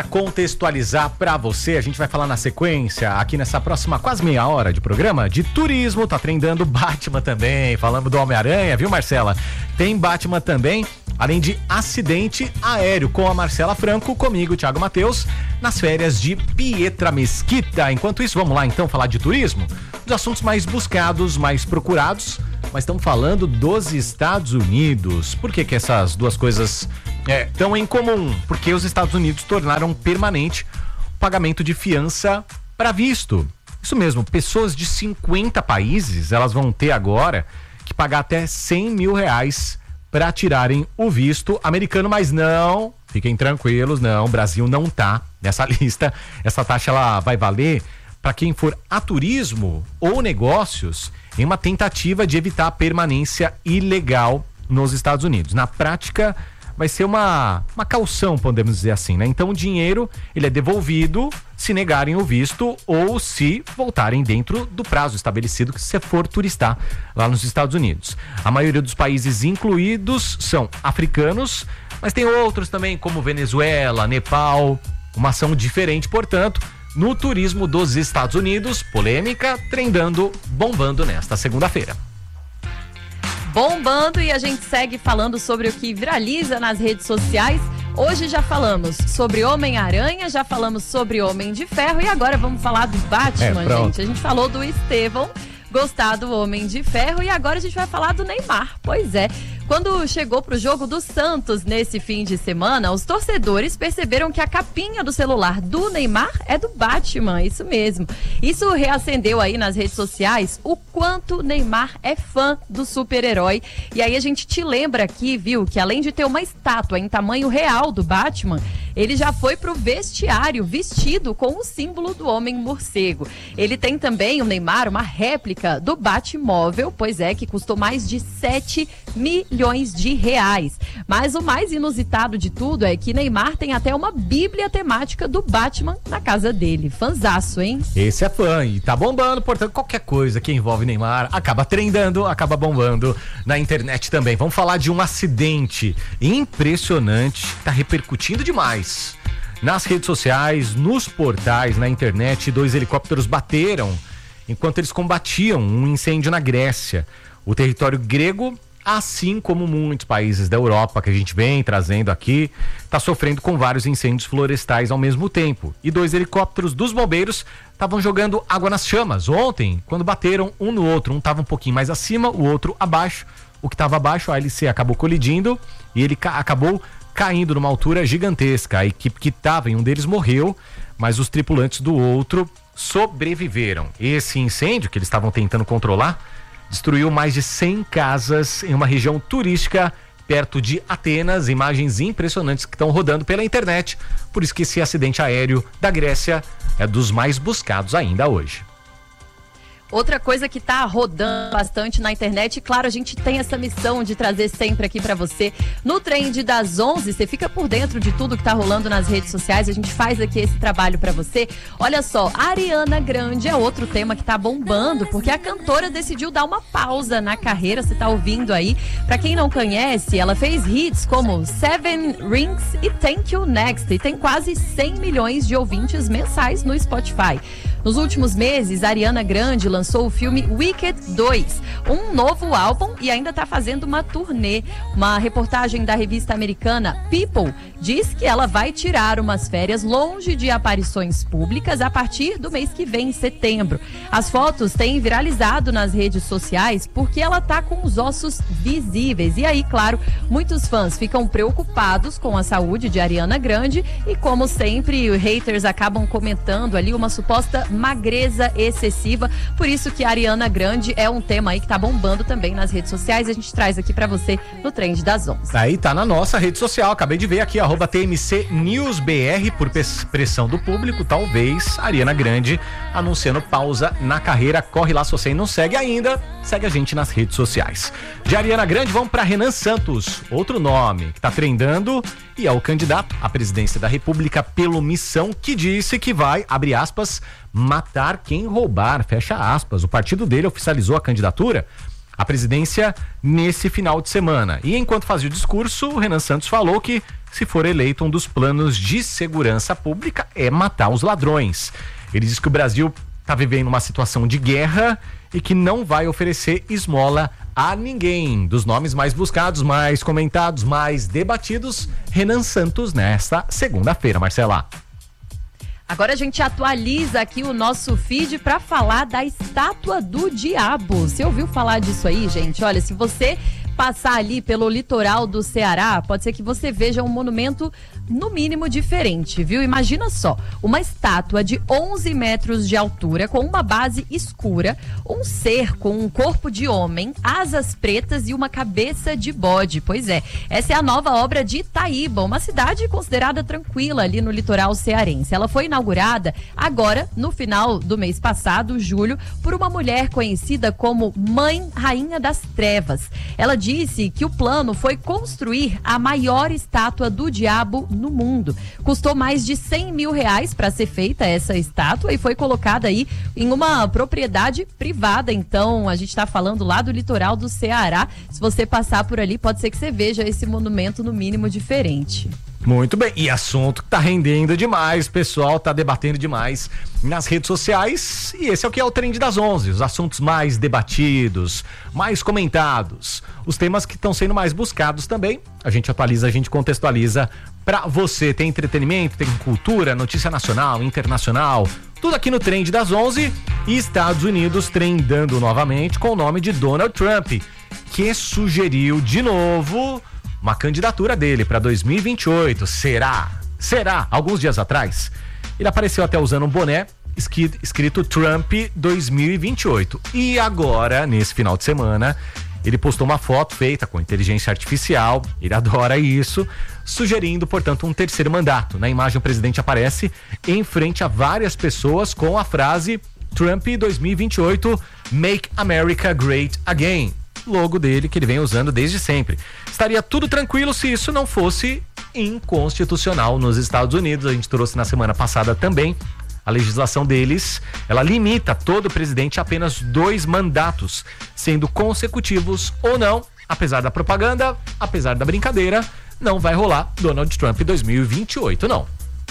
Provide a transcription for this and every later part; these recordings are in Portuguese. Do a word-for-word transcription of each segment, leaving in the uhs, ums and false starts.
Contextualizar para você, a gente vai falar na sequência, aqui nessa próxima quase meia hora de programa, de turismo, tá trendando Batman também, falando do Homem-Aranha, viu, Marcela? Tem Batman também, além de acidente aéreo, com a Marcela Franco, comigo, Thiago Matheus, nas férias de Pietra Mesquita. Enquanto isso, vamos lá então falar de turismo, dos assuntos mais buscados, mais procurados, mas estamos falando dos Estados Unidos. Por que que essas duas coisas é, estão em comum? Porque os Estados Unidos tornaram permanente o pagamento de fiança para visto. Isso mesmo, pessoas de cinquenta países, elas vão ter agora que pagar até cem mil reais para tirarem o visto americano, mas não, fiquem tranquilos, não, o Brasil não tá nessa lista. Essa taxa ela vai valer para quem for a turismo ou negócios em uma tentativa de evitar a permanência ilegal nos Estados Unidos. Na prática, vai ser uma, uma caução, podemos dizer assim, né? Então o dinheiro, ele é devolvido se negarem o visto ou se voltarem dentro do prazo estabelecido que você for turistar lá nos Estados Unidos. A maioria dos países incluídos são africanos, mas tem outros também como Venezuela, Nepal, uma ação diferente, portanto, no turismo dos Estados Unidos, polêmica trendando, bombando nesta segunda-feira. Bombando, e a gente segue falando sobre o que viraliza nas redes sociais. Hoje já falamos sobre Homem-Aranha, já falamos sobre Homem de Ferro e agora vamos falar do Batman, é, gente. A gente falou do Estevão gostar do Homem de Ferro e agora a gente vai falar do Neymar. Pois é. Quando chegou pro jogo do Santos nesse fim de semana, os torcedores perceberam que a capinha do celular do Neymar é do Batman, isso mesmo. Isso reacendeu aí nas redes sociais o quanto Neymar é fã do super-herói. E aí a gente te lembra aqui, viu, que além de ter uma estátua em tamanho real do Batman, ele já foi pro vestiário vestido com o símbolo do Homem-Morcego. Ele tem também, o Neymar, uma réplica do Batmóvel, pois é, que custou mais de sete milhões de reais. Mas o mais inusitado de tudo é que Neymar tem até uma bíblia temática do Batman na casa dele. Fanzaço, hein? Esse é fã e tá bombando, portanto qualquer coisa que envolve Neymar acaba trendando, acaba bombando na internet também. Vamos falar de um acidente impressionante, tá repercutindo demais. Nas redes sociais, nos portais, na internet, dois helicópteros bateram enquanto eles combatiam um incêndio na Grécia. O território grego, assim como muitos países da Europa que a gente vem trazendo aqui, está sofrendo com vários incêndios florestais ao mesmo tempo. E dois helicópteros dos bombeiros estavam jogando água nas chamas ontem, quando bateram um no outro. Um estava um pouquinho mais acima, o outro abaixo. O que estava abaixo, a hélice acabou colidindo e ele ca- acabou caindo numa altura gigantesca. A equipe que estava em um deles morreu, mas os tripulantes do outro sobreviveram. Esse incêndio que eles estavam tentando controlar destruiu mais de cem casas em uma região turística perto de Atenas. Imagens impressionantes que estão rodando pela internet. Por isso que esse acidente aéreo da Grécia é dos mais buscados ainda hoje. Outra coisa que tá rodando bastante na internet, e claro, a gente tem essa missão de trazer sempre aqui pra você. No Trend das onze, você fica por dentro de tudo que tá rolando nas redes sociais, a gente faz aqui esse trabalho pra você. Olha só, a Ariana Grande é outro tema que tá bombando, porque a cantora decidiu dar uma pausa na carreira, você tá ouvindo aí. Pra quem não conhece, ela fez hits como Seven Rings e Thank You Next, e tem quase cem milhões de ouvintes mensais no Spotify. Nos últimos meses, a Ariana Grande lançou o filme Wicked dois, um novo álbum e ainda está fazendo uma turnê. Uma reportagem da revista americana People diz que ela vai tirar umas férias longe de aparições públicas a partir do mês que vem, em setembro. As fotos têm viralizado nas redes sociais porque ela está com os ossos visíveis. E aí, claro, muitos fãs ficam preocupados com a saúde de Ariana Grande e, como sempre, os haters acabam comentando ali uma suposta magreza excessiva. Por isso que a Ariana Grande é um tema aí que tá bombando também nas redes sociais. A gente traz aqui pra você no Trend das onze. Aí tá na nossa rede social, acabei de ver aqui, arroba T M C News B R, por pressão do público, talvez a Ariana Grande anunciando pausa na carreira. Corre lá se você não segue ainda, segue a gente nas redes sociais. De Ariana Grande, vamos pra Renan Santos, outro nome que tá trendando e é o candidato à presidência da República pelo Missão, que disse que vai, abre aspas, matar quem roubar, fecha aspas. O partido dele oficializou a candidatura a presidência nesse final de semana. E enquanto fazia o discurso, o Renan Santos falou que, se for eleito, um dos planos de segurança pública é matar os ladrões. Ele disse que o Brasil está vivendo uma situação de guerra e que não vai oferecer esmola a ninguém. Dos nomes mais buscados, mais comentados, mais debatidos, Renan Santos nesta segunda-feira, Marcela. Agora a gente atualiza aqui o nosso feed para falar da estátua do diabo. Você ouviu falar disso aí, gente? Olha, se você passar ali pelo litoral do Ceará, pode ser que você veja um monumento no mínimo diferente, viu? Imagina só, uma estátua de onze metros de altura com uma base escura, um ser com um corpo de homem, asas pretas e uma cabeça de bode. Pois é, essa é a nova obra de Itaíba, uma cidade considerada tranquila ali no litoral cearense. Ela foi inaugurada agora, no final do mês passado, julho, por uma mulher conhecida como Mãe Rainha das Trevas. Ela disse que o plano foi construir a maior estátua do diabo no mundo. Custou mais de cem mil reais para ser feita essa estátua e foi colocada aí em uma propriedade privada. Então, a gente está falando lá do litoral do Ceará. Se você passar por ali, pode ser que você veja esse monumento no mínimo diferente. Muito bem, e assunto que tá rendendo demais, pessoal tá debatendo demais nas redes sociais, e esse é o que é o Trend das onze, os assuntos mais debatidos, mais comentados, os temas que estão sendo mais buscados também, a gente atualiza, a gente contextualiza pra você. Tem entretenimento, tem cultura, notícia nacional, internacional, tudo aqui no Trend das onze. E Estados Unidos trendando novamente com o nome de Donald Trump, que sugeriu de novo uma candidatura dele para dois mil e vinte e oito. Será? Será? Alguns dias atrás, ele apareceu até usando um boné escrito Trump dois mil e vinte e oito. E agora, nesse final de semana, ele postou uma foto feita com inteligência artificial, ele adora isso, sugerindo, portanto, um terceiro mandato. Na imagem, o presidente aparece em frente a várias pessoas com a frase Trump dois mil e vinte e oito, Make America Great Again. Logo dele, que ele vem usando desde sempre. Estaria tudo tranquilo se isso não fosse inconstitucional nos Estados Unidos. A gente trouxe na semana passada também. A legislação deles, ela limita todo presidente a apenas dois mandatos, sendo consecutivos ou não. Apesar da propaganda, apesar da brincadeira, não vai rolar Donald Trump dois mil e vinte e oito, não.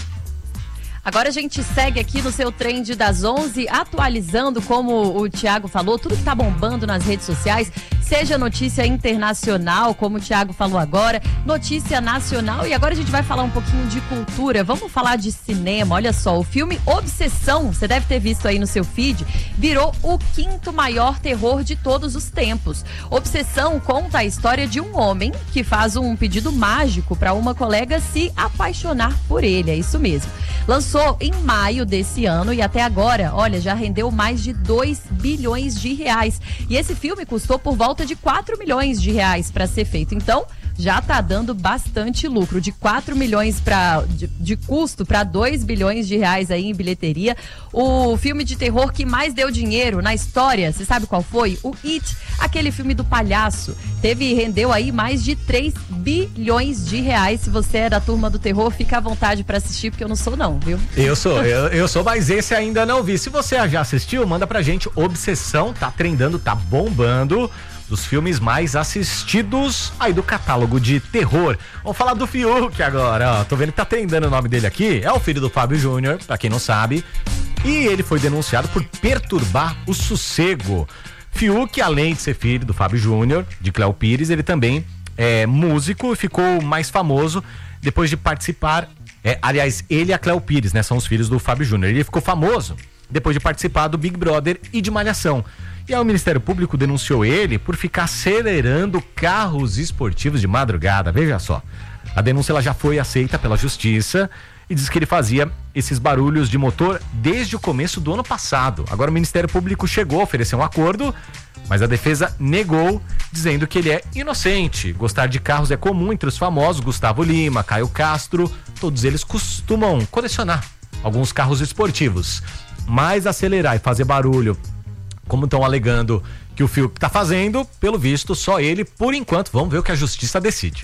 Agora a gente segue aqui no seu Trend das onze, atualizando, como o Thiago falou, tudo que tá bombando nas redes sociais, seja notícia internacional, como o Thiago falou agora, notícia nacional, e agora a gente vai falar um pouquinho de cultura. Vamos falar de cinema. Olha só, o filme Obsessão, você deve ter visto aí no seu feed, virou o quinto maior terror de todos os tempos. Obsessão conta a história de um homem que faz um pedido mágico para uma colega se apaixonar por ele, é isso mesmo. Lançou em maio desse ano e até agora, olha, já rendeu mais de dois bilhões de reais. E esse filme custou por volta de quatro milhões de reais para ser feito. Então, já tá dando bastante lucro. De quatro milhões pra, de, de custo para dois bilhões de reais aí em bilheteria. O filme de terror que mais deu dinheiro na história, você sabe qual foi? O It, aquele filme do palhaço. Teve, rendeu aí mais de três bilhões de reais. Se você é da turma do terror, fica à vontade para assistir, porque eu não sou não, viu? Eu sou, eu, eu sou, mas esse ainda não vi. Se você já assistiu, manda pra gente. Obsessão, tá trendando, tá bombando. Dos filmes mais assistidos aí do catálogo de terror. Vamos falar do Fiuk agora, ó. Tô vendo que tá trendando o nome dele aqui. É o filho do Fábio Júnior, pra quem não sabe. E ele foi denunciado por perturbar o sossego. Fiuk, além de ser filho do Fábio Júnior, de Cléo Pires, ele também é músico e ficou mais famoso depois de participar. É, aliás, ele e a Cléo Pires, né? São os filhos do Fábio Júnior. Ele ficou famoso depois de participar do Big Brother e de Malhação. E aí o Ministério Público denunciou ele por ficar acelerando carros esportivos de madrugada. Veja só. A denúncia ela já foi aceita pela Justiça e diz que ele fazia esses barulhos de motor desde o começo do ano passado. Agora o Ministério Público chegou a oferecer um acordo, mas a defesa negou, dizendo que ele é inocente. Gostar de carros é comum entre os famosos. Gustavo Lima, Caio Castro, todos eles costumam colecionar alguns carros esportivos. Mas acelerar e fazer barulho, como estão alegando que o Fiuk está fazendo, pelo visto, só ele, por enquanto. Vamos ver o que a Justiça decide.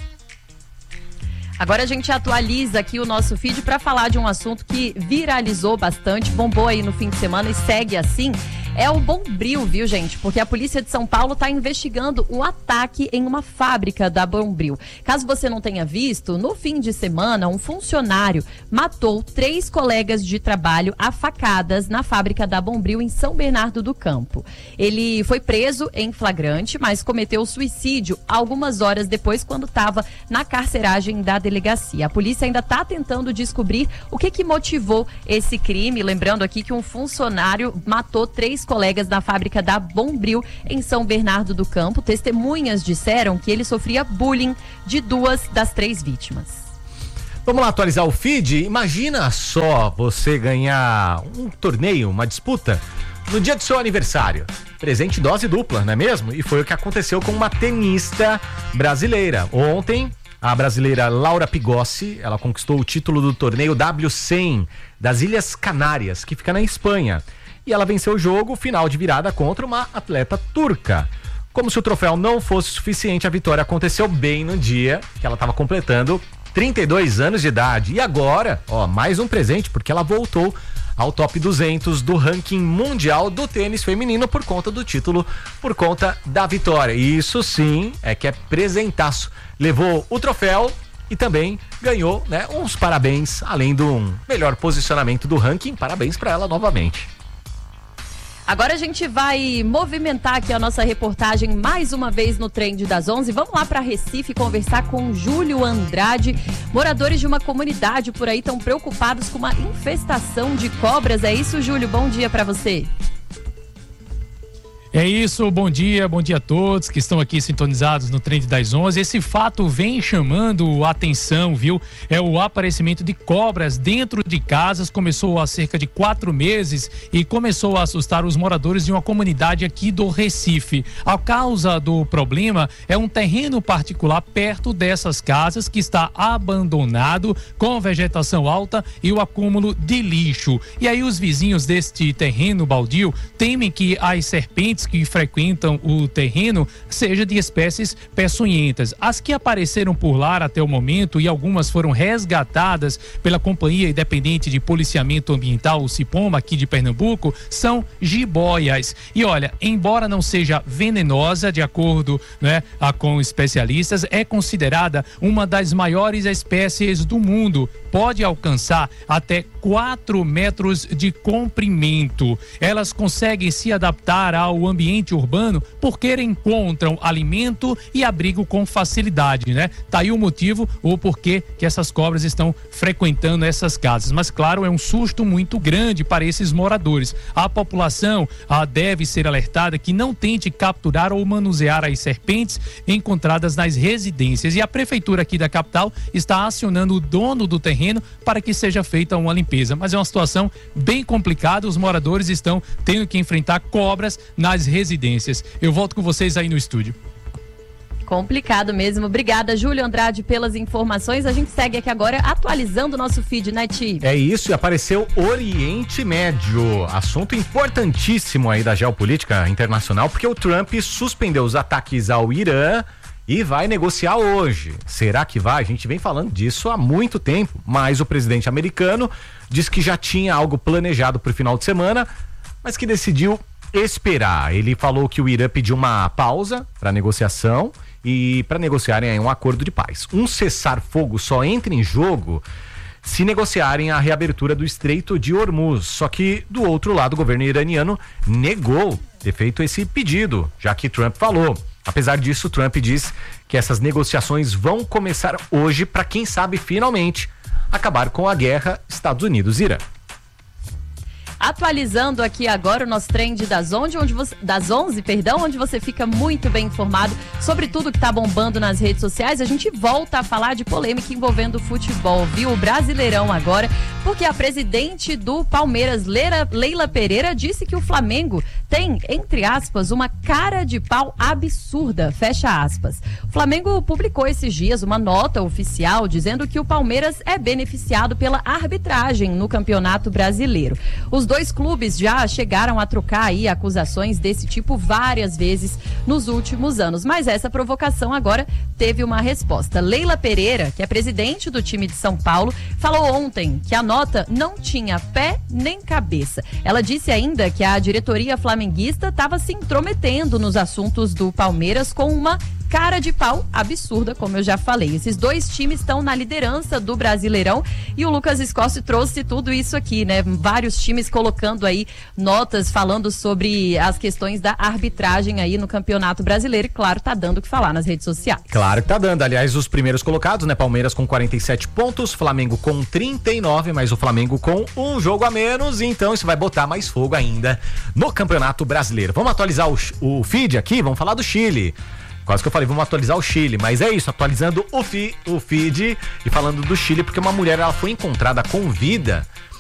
Agora a gente atualiza aqui o nosso feed para falar de um assunto que viralizou bastante, bombou aí no fim de semana e segue assim. é o Bombril, viu, gente? Porque a polícia de São Paulo está investigando o ataque em uma fábrica da Bombril. Caso você não tenha visto, no fim de semana, um funcionário matou três colegas de trabalho a facadas na fábrica da Bombril em São Bernardo do Campo. Ele foi preso em flagrante, mas cometeu suicídio algumas horas depois, quando estava na carceragem da delegacia. A polícia ainda está tentando descobrir o que que motivou esse crime. Lembrando aqui que um funcionário matou três colegas na fábrica da Bombril em São Bernardo do Campo. Testemunhas disseram que ele sofria bullying de duas das três vítimas. Vamos lá atualizar o feed? Imagina só você ganhar um torneio, uma disputa, no dia do seu aniversário. Presente dose dupla, não é mesmo? E foi o que aconteceu com uma tenista brasileira. Ontem, a brasileira Laura Pigossi, ela conquistou o título do torneio W cem das Ilhas Canárias, que fica na Espanha. E ela venceu o jogo final de virada contra uma atleta turca. Como se o troféu não fosse suficiente, a vitória aconteceu bem no dia que ela estava completando trinta e dois anos de idade. E agora, ó, mais um presente, porque ela voltou ao top duzentos do ranking mundial do tênis feminino por conta do título, por conta da vitória. E isso sim é que é presentaço. Levou o troféu e também ganhou, né, uns parabéns, além do melhor posicionamento do ranking. Parabéns para ela novamente. Agora a gente vai movimentar aqui a nossa reportagem mais uma vez no Trend das onze. Vamos lá para Recife conversar com Júlio Andrade. Moradores de uma comunidade por aí estão preocupados com uma infestação de cobras. É isso, Júlio? Bom dia para você. É isso, bom dia, bom dia a todos que estão aqui sintonizados no Trend das onze. Esse fato vem chamando a atenção, viu? É o aparecimento de cobras dentro de casas. Começou há cerca de quatro meses e começou a assustar os moradores de uma comunidade aqui do Recife. A causa do problema é um terreno particular perto dessas casas que está abandonado, com vegetação alta e o acúmulo de lixo. E aí os vizinhos deste terreno baldio temem que as serpentes que frequentam o terreno seja de espécies peçonhentas. As que apareceram por lá até o momento, e algumas foram resgatadas pela Companhia Independente de Policiamento Ambiental, o CIPOMA, aqui de Pernambuco, são jiboias. E olha, embora não seja venenosa, de acordo, né, com especialistas, é considerada uma das maiores espécies do mundo. Pode alcançar até quatro metros de comprimento. Elas conseguem se adaptar ao ambiente urbano porque encontram alimento e abrigo com facilidade, né? Tá aí o motivo, ou porquê que essas cobras estão frequentando essas casas. Mas claro, é um susto muito grande para esses moradores. A população ah, deve ser alertada que não tente capturar ou manusear as serpentes encontradas nas residências. E a prefeitura aqui da capital está acionando o dono do terreno para que seja feita uma limpeza. Mas é uma situação bem complicada, os moradores estão tendo que enfrentar cobras nas residências. Eu volto com vocês aí no estúdio. Complicado mesmo. Obrigada, Júlio Andrade, pelas informações. A gente segue aqui agora atualizando o nosso feed, né, Ti? É isso, e apareceu Oriente Médio, assunto importantíssimo aí da geopolítica internacional, porque o Trump suspendeu os ataques ao Irã e vai negociar hoje. Será que vai? A gente vem falando disso há muito tempo, mas o presidente americano diz que já tinha algo planejado para o final de semana, mas que decidiu esperar. Ele falou que o Irã pediu uma pausa para negociação e para negociarem aí um acordo de paz. Um cessar-fogo só entra em jogo se negociarem a reabertura do Estreito de Hormuz. Só que, do outro lado, o governo iraniano negou ter feito esse pedido, já que Trump falou. Apesar disso, Trump diz que essas negociações vão começar hoje para, quem sabe, finalmente acabar com a guerra Estados Unidos-Irã. Atualizando aqui agora o nosso trend das onze, onde você, das onze, perdão, onde você fica muito bem informado sobre tudo que tá bombando nas redes sociais. A gente volta a falar de polêmica envolvendo o futebol, viu? O Brasileirão agora, porque a presidente do Palmeiras, Leila, Leila Pereira, disse que o Flamengo tem, entre aspas, uma cara de pau absurda, fecha aspas. O Flamengo publicou esses dias uma nota oficial dizendo que o Palmeiras é beneficiado pela arbitragem no Campeonato Brasileiro. Os dois clubes já chegaram a trocar aí acusações desse tipo várias vezes nos últimos anos, mas essa provocação agora teve uma resposta. Leila Pereira, que é presidente do time de São Paulo, falou ontem que a nota não tinha pé nem cabeça. Ela disse ainda que a diretoria flamenguista estava se intrometendo nos assuntos do Palmeiras com uma cara de pau absurda, como eu já falei. Esses dois times estão na liderança do Brasileirão e o Lucas Escócio trouxe tudo isso aqui, né? Vários times colocando aí notas falando sobre as questões da arbitragem aí no Campeonato Brasileiro e claro, tá dando o que falar nas redes sociais. Claro que tá dando. Aliás, os primeiros colocados, né? Palmeiras com quarenta e sete pontos, Flamengo com trinta e nove, mas o Flamengo com um jogo a menos, então isso vai botar mais fogo ainda no Campeonato Brasileiro. Vamos atualizar o, o feed aqui, vamos falar do Chile. Quase que eu falei, vamos atualizar o Chile, mas é isso, atualizando o, fi, o feed e falando do Chile, porque uma mulher ela foi encontrada com vida